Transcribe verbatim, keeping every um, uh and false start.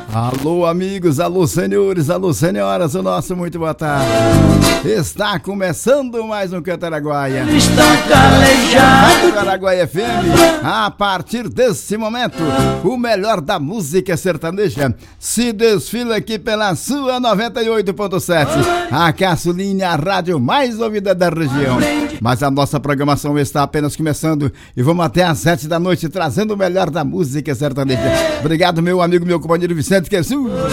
Alô, amigos, alô, senhores, alô, senhoras, o nosso muito boa tarde. Está começando mais um Canto Araguaia. Canto Araguaia F M. A partir desse momento, o melhor da música sertaneja se desfila aqui pela sua noventa e oito ponto sete, a caçulinha, a rádio mais ouvida da região. Mas a nossa programação está apenas começando e vamos até às sete da noite trazendo o melhor da música sertaneja. Obrigado, meu amigo, meu companheiro Vicente Querçu.